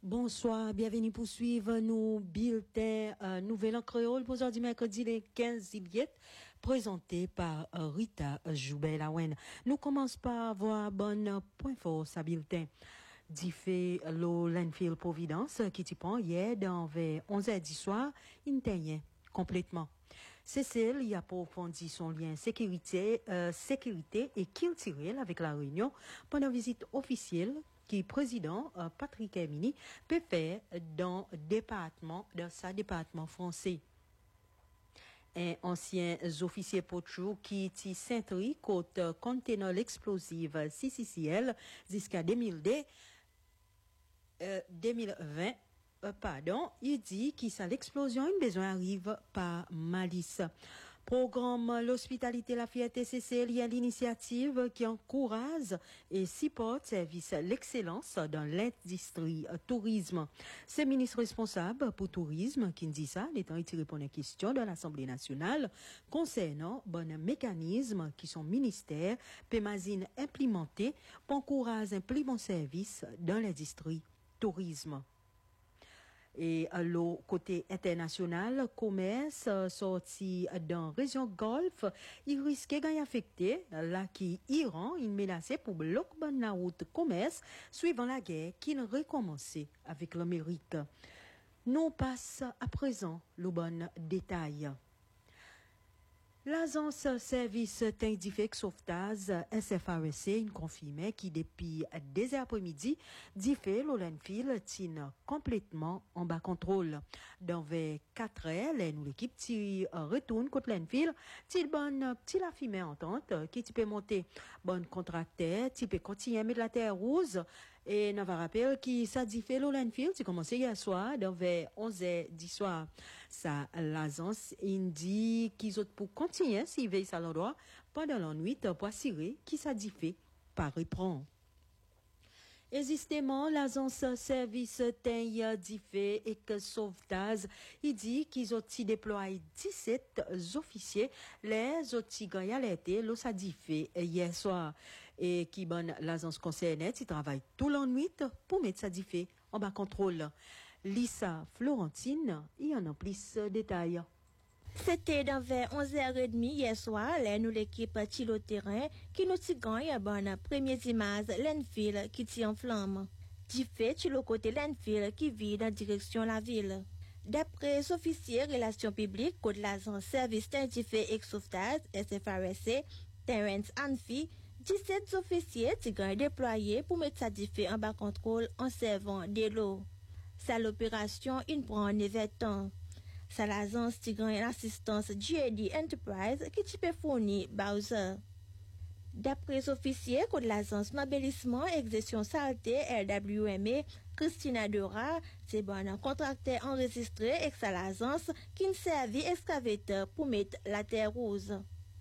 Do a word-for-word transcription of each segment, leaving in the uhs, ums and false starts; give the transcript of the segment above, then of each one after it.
Bonsoir, bienvenue pour suivre nos bulletins euh, Nouvelle en créole pour aujourd'hui mercredi le quinze juillet, présenté par euh, Rita Joubert-Lawen. Nous commençons par voir bonne point fort sa bulletin. Diffé lo Lenfield Providence qui t'y prend hier dans vers onze heures du soir, il tenait complètement. Cécile y a approfondi son lien sécurité, euh, sécurité et culturel avec la Réunion pendant visite officielle qui président euh, Patrick Hermini peut faire dans département dans sa département français. Un ancien officier pochou qui ti Saint-Tri côte conteneur explosive C C C L jusqu'à deux mille deux, euh, deux mille vingt euh, pardon, il dit qu'il ça l'explosion une besoin arrive par malice. Programme l'hospitalité la fierté C C L, il y a l'initiative qui encourage et supporte service l'excellence dans l'industrie tourisme. C'est le ministre responsable pour tourisme qui dit ça, étant il répond à une question de l'Assemblée nationale concernant bon mécanismes qui sont ministères pémazine implémentés pour encourager un plus bon service dans l'industrie tourisme. Et le côté international, commerce euh, sorti dans région Golfe, il risque d'y affecter là qui Iran, il menacé pour bloquer la route commerce suivant la guerre qui ne recommençait avec l'Amérique. Nous passons à présent le bon détail. L'agence service Tindifek Sauvetage S F R S C confirmé qui depuis des après-midi diffé l'Olenfield tine complètement en bas contrôle. Dans vers quatre heures, nous l'équipe qui retourne contre l'Enfield, ti bonne petit la fumée entente qui peut monter bonne contracteur, qui peut continuer à mettre la terre rouge. Et nous va rappeler qui ça dit fait l'Olenfield, c'est commencé hier soir, dans vers onze heures du soir. Ça, l'agence indique qu'ils ont pour continuer, s'ils veillent à l'endroit, pendant la nuit, pour assurer qui ça dit fait par reprendre. Existément, l'agence service Teigne d'Ifé et que sauvetage, il dit qu'ils ont déployé dix-sept officiers, les autres gagné alerté, l'os a diffé hier soir. Et qui bonne l'agence concernée, ils travaillent tout la nuit pour mettre ça diffé en bas contrôle. Lisa Florentine, il y en a plus de détails. C'était dans vers onze heures trente hier soir, là nous l'équipe Tilo terrain qui nous gagne bonne première image l'Enfield qui tient en flamme. Du fait sur le côté l'Enfield qui vit dans direction la ville. D'après les officiers relations publiques contre l'agence service scientifique et sauvetage S F R S C, Terence Anfi, dix-sept officiers sont déployés pour mettre ça fait en bas contrôle en servant de l'eau. Ça l'opération une prend neuf temps. C'est l'agence qui gagne l'assistance G A D Enterprise qui peut fournir Bowser. D'après les officiers de l'agence Mabellissement et Exgestion Saleté L W M A, Christina Dora, c'est bon contracteur enregistré avec sa l'agence qui ne servi excavateur pour mettre la terre rose.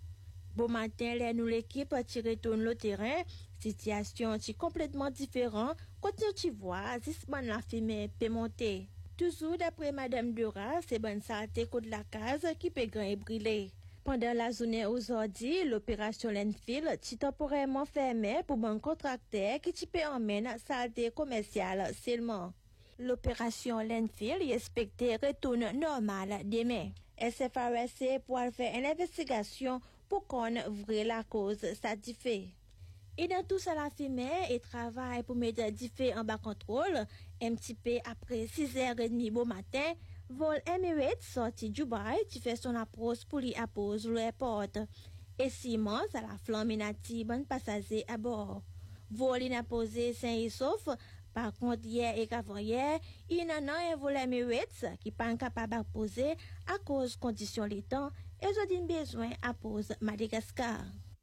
Bon matin, là, nous l'équipe qui retourne le terrain, situation est complètement différente quand tu vois, si bon la fumée peut monter. Toujours d'après Madame Dura, c'est bonne santé contre la case qui peut gagner brûler. Pendant la journée aujourd'hui, l'opération Lenfield est temporairement fermée pour bon contracteur qui peut emmener santé commerciale seulement. L'opération Lenfield est expectée retourne normale demain. S F R S C pourra faire une investigation pour qu'on ouvre la cause satisfaite. Et dans tout ça, la fumée et travail pour mettre du feu en bas contrôle, un petit peu après six heures trente bon matin, vol Emirates sorti Dubaï qui fait son approche pour y apposer l'aéroport. Et Simon, ça la flamme inati bon passager à bord. Vol il a posé Saint-Sauf, par contre hier et avant-hier, il y en a un vol Emirates qui pas capable de poser à cause conditions les temps et ils ont besoin à pose Madagascar.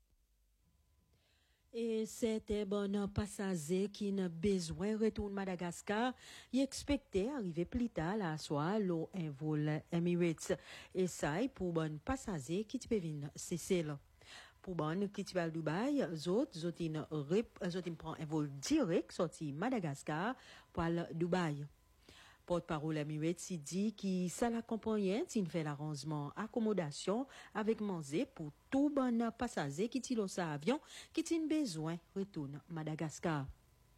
Et c'était bon passager qui n'a besoin retourner Madagascar. Il expectait arriver plus tard la soir l'eau un vol Emirates. Et ça, pour bon passager qui peut venir cesser là. Pour bon qui va à Dubaï, autres, autres, ils prennent un vol direct sorti Madagascar pour aller Dubaï. Porte-parole Emirates dit que ça l'accompagne, il fait l'arrangement accommodation avec manger pour tout bon passager qui tire sa avion qui a besoin retourne Madagascar.